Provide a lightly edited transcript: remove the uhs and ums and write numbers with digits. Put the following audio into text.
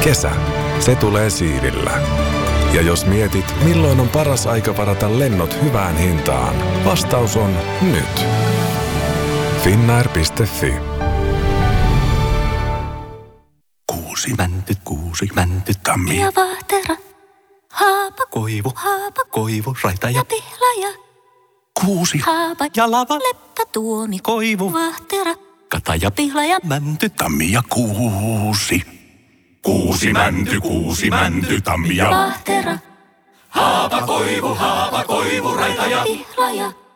Kesä, se tulee siivillä. Ja jos mietit, milloin on paras aika varata lennot hyvään hintaan, vastaus on nyt. Finnair.fi. Kuusi mänty, tammi ja vahtera. Haapa, koivu, raita ja pihlaja. kuusi, Haapa, ja lava, leppätuomi, koivu, vahtera. kata ja Pihlaja, mänty, tammi ja kuusi. Kuusi mänty, tammi ja vahtera. haapa, koivu, raita ja Pihlaja.